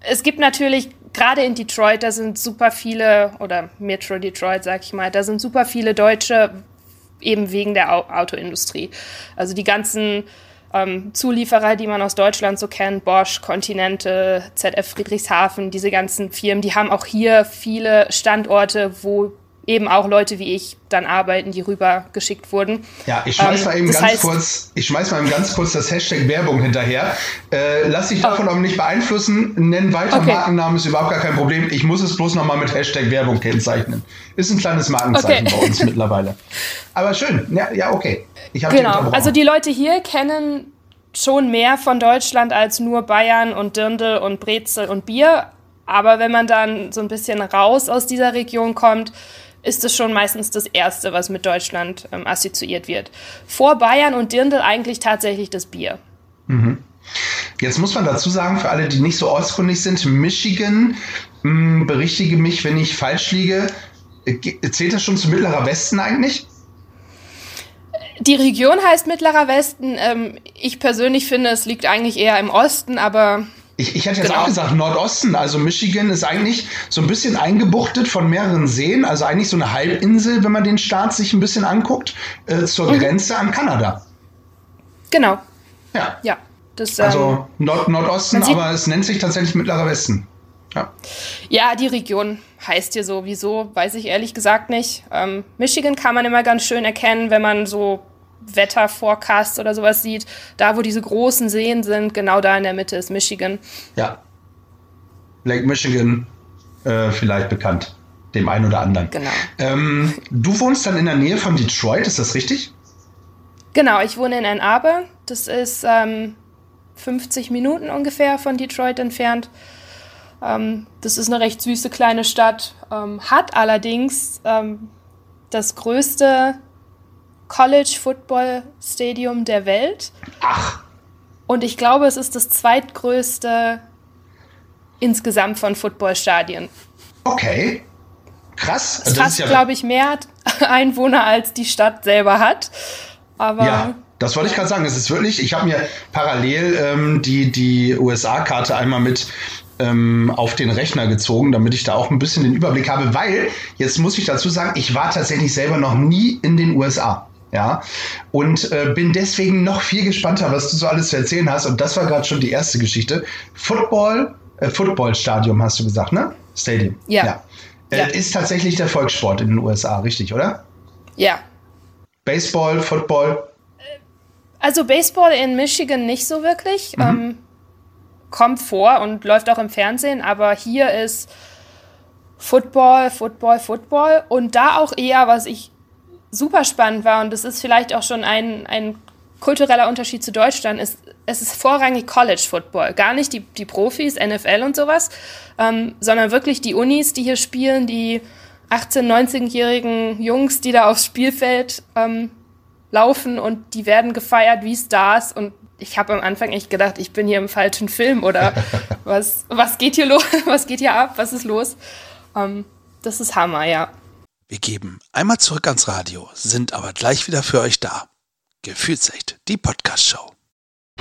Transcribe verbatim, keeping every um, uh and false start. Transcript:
es gibt natürlich, gerade in Detroit, da sind super viele, oder Metro Detroit, sag ich mal, da sind super viele Deutsche, eben wegen der Au- Autoindustrie. Also die ganzen ähm, Zulieferer, die man aus Deutschland so kennt, Bosch, Continental, Z F Friedrichshafen, diese ganzen Firmen, die haben auch hier viele Standorte, wo eben auch Leute wie ich dann arbeiten, die rüber geschickt wurden. Ja, ich schmeiß ähm, mal eben ganz heißt, kurz, ich schmeiß mal eben ganz kurz das Hashtag Werbung hinterher. Äh, lass dich davon oh. aber nicht beeinflussen. Nenn weiter Okay. Markennamen, ist überhaupt gar kein Problem. Ich muss es bloß nochmal mit Hashtag Werbung kennzeichnen. Ist ein kleines Markenzeichen Okay. bei uns mittlerweile. Aber schön. Ja, ja, okay. Ich habe Genau, also die Leute hier kennen schon mehr von Deutschland als nur Bayern und Dirndl und Brezel und Bier. Aber wenn man dann so ein bisschen raus aus dieser Region kommt, ist es schon meistens das Erste, was mit Deutschland ähm, assoziiert wird. Vor Bayern und Dirndl eigentlich tatsächlich das Bier. Mhm. Jetzt muss man dazu sagen, für alle, die nicht so ortskundig sind, Michigan, mh, berichtige mich, wenn ich falsch liege, zählt das schon zu Mittlerer Westen eigentlich? Die Region heißt Mittlerer Westen. Ähm, ich persönlich finde, es liegt eigentlich eher im Osten, aber... Ich, ich hätte jetzt genau. auch gesagt Nordosten, also Michigan ist eigentlich so ein bisschen eingebuchtet von mehreren Seen, also eigentlich so eine Halbinsel, wenn man den Staat sich ein bisschen anguckt, äh, zur mhm. Grenze an Kanada. Genau. Ja. Ja. Das, also ähm, Nord- Nordosten, aber es nennt sich tatsächlich Mittlerer Westen. Ja. Ja, die Region heißt hier so. Wieso, weiß ich ehrlich gesagt nicht. Ähm, Michigan kann man immer ganz schön erkennen, wenn man so Wetterforecast oder sowas sieht. Da, wo diese großen Seen sind, genau da in der Mitte ist Michigan. Ja. Lake Michigan, äh, vielleicht bekannt, dem einen oder anderen. Genau. Ähm, du wohnst dann in der Nähe von Detroit, ist das richtig? Genau, ich wohne in Ann Arbor. Das ist ähm, fünfzig Minuten ungefähr von Detroit entfernt. Ähm, das ist eine recht süße kleine Stadt, ähm, hat allerdings ähm, das größte College Football Stadium der Welt. Ach. Und ich glaube, es ist das zweitgrößte insgesamt von Footballstadien. Okay. Krass. Es fast, ja, glaube ich, mehr Einwohner als die Stadt selber hat. Aber ja, das wollte ich gerade sagen. Es ist wirklich, ich habe mir parallel ähm, die, die U S A-Karte einmal mit ähm, auf den Rechner gezogen, damit ich da auch ein bisschen den Überblick habe, weil, jetzt muss ich dazu sagen, ich war tatsächlich selber noch nie in den U S A. Ja, und äh, bin deswegen noch viel gespannter, was du so alles zu erzählen hast. Und das war gerade schon die erste Geschichte. Football, äh, Footballstadium hast du gesagt, ne? Stadium. Ja. ja. Äh, ja. Ist tatsächlich der Volkssport in den U S A, richtig, oder? Ja. Baseball, Football? Also Baseball in Michigan nicht so wirklich. Mhm. Ähm, kommt vor und läuft auch im Fernsehen, aber hier ist Football, Football, Football. Und da auch eher, was ich super spannend war, und das ist vielleicht auch schon ein, ein kultureller Unterschied zu Deutschland, ist, es ist vorrangig College Football. Gar nicht die, die Profis, N F L und sowas, ähm, sondern wirklich die Unis, die hier spielen, die achtzehn-, neunzehnjährigen Jungs, die da aufs Spielfeld ähm, laufen und die werden gefeiert wie Stars. Und ich habe am Anfang echt gedacht, ich bin hier im falschen Film oder was, was geht hier los? Was geht hier ab? Was ist los? Ähm, das ist Hammer, ja. Wir geben einmal zurück ans Radio, sind aber gleich wieder für euch da. Gefühlsecht, die Podcast-Show.